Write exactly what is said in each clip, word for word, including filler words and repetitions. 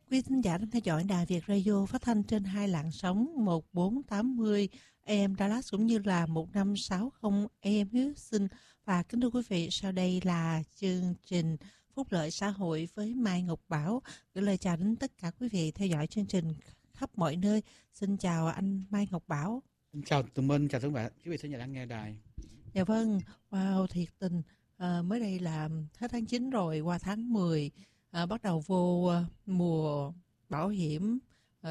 Quý thính giả đang theo dõi Đài Việt Radio phát thanh trên hai làn sóng một bốn tám không A M Dallas cũng như là một năm sáu không A M Houston. Và kính thưa quý vị, sau đây là chương trình Phúc lợi xã hội với Mai Ngọc Bảo. Gửi lời chào đến tất cả quý vị theo dõi chương trình khắp mọi nơi. Xin chào anh Mai Ngọc Bảo. Chào Tùng Minh, chào tất cả quý vị thính giả đang nghe đài. Dạ vâng, wow, thiệt tình. À, mới đây là hết tháng chín rồi, qua tháng mười. À, bắt đầu vô uh, mùa bảo hiểm, uh,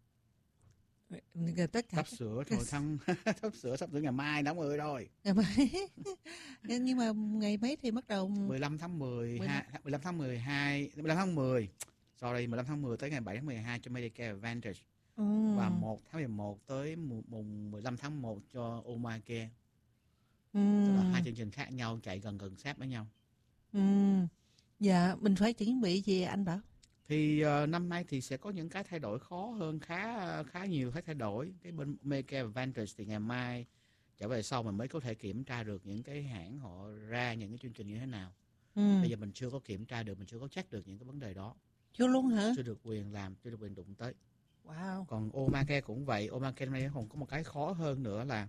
tất cả sắp sửa rồi thăm sắp sửa sắp sửa ngày mai tháng mười rồi. Ngày mai. Nhưng mà ngày mấy thì bắt đầu mười lăm tháng mười hai, mười lăm tháng mười hai, mười lăm tháng mười. Sorry, mười lăm tháng mười tới ngày bảy tháng mười hai cho Medicare Advantage. Ừ. Và một tháng mười một tới mùng mười lăm tháng một cho Obamacare. Ừ. Tức là hai chương trình khác nhau chạy gần gần sát với nhau. Ừ. Dạ, mình phải chuẩn bị gì anh Bảo? Thì uh, năm nay thì sẽ có những cái thay đổi khó hơn, khá khá nhiều cái thay đổi. Cái bên Medicare Advantage thì ngày mai trở về sau mình mới có thể kiểm tra được những cái hãng họ ra những cái chương trình như thế nào. Ừ. Bây giờ mình chưa có kiểm tra được, mình chưa có check được những cái vấn đề đó. Chưa luôn hả? Chưa được quyền làm, chưa được quyền đụng tới. Wow. Còn Obamacare cũng vậy. Obamacare năm nay còn có một cái khó hơn nữa là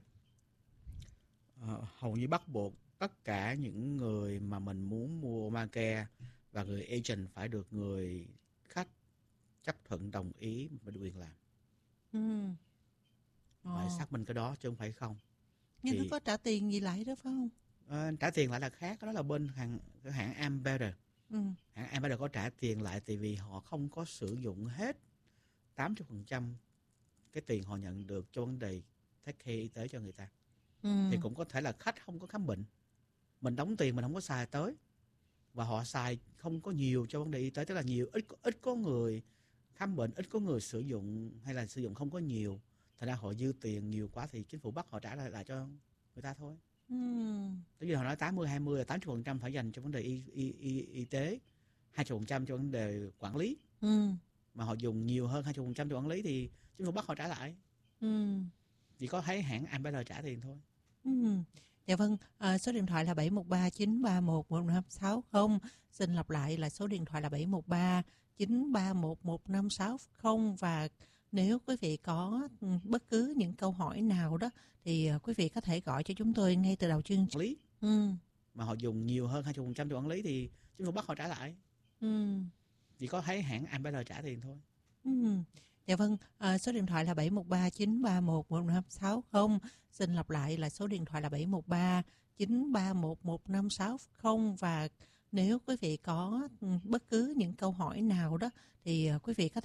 uh, hầu như bắt buộc tất cả những người mà mình muốn mua Obamacare và người agent phải được người khách chấp thuận đồng ý mới được quyền làm. Ừ. Phải xác minh cái đó chứ không phải không. Nhưng thì, nó có trả tiền gì lại đó phải không? Uh, trả tiền lại là khác, đó là bên hàng cái hãng Ambetter. Ừ. Hãng Ambetter có trả tiền lại tại vì họ không có sử dụng hết tám mươi phần trăm cái tiền họ nhận được cho vấn đề take care y tế cho người ta. Ừ. Thì cũng có thể là khách không có khám bệnh, mình đóng tiền mình không có xài tới, và họ xài không có nhiều cho vấn đề y tế, tức là nhiều ít ít có người khám bệnh, ít có người sử dụng, hay là sử dụng không có nhiều, thành ra họ dư tiền nhiều quá thì chính phủ bắt họ trả lại, lại cho người ta thôi. Ừ. Tức là họ nói tám mươi hai mươi là tám mươi phần trăm phải dành cho vấn đề y, y, y, y tế, hai mươi phần trăm cho vấn đề quản lý. Ừ. Mà họ dùng nhiều hơn hai mươi phần trăm cho quản lý thì chính phủ bắt họ trả lại. Ừ. Chỉ có thấy hãng Ambetter trả tiền thôi. Ừ. Dạ vâng, à, số điện thoại là bảy một ba chín ba một một năm sáu không. Xin lặp lại là số điện thoại là bảy một ba chín ba một một năm sáu không. Và nếu quý vị có bất cứ những câu hỏi nào đó thì quý vị có thể gọi cho chúng tôi ngay từ đầu chương trình. Lý. Ừ. Mà họ dùng nhiều hơn hai mươi phần trăm cho quản lý thì chính phủ bắt họ trả lại. Ừ. Chỉ có thấy hãng Ambetter trả tiền thôi. Ừ. Dạ vâng, à, số điện thoại là bảy một ba chín ba một một năm sáu không. Xin lặp lại là số điện thoại là bảy một ba chín ba một một năm sáu không. Và nếu quý vị có bất cứ những câu hỏi nào đó thì quý vị có